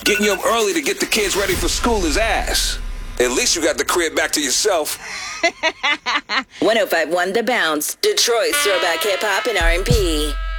Getting you up early to get the kids ready for school is ass. At least you got the crib back to yourself. 105.1 The Bounce, Detroit's throwback hip-hop and R&B.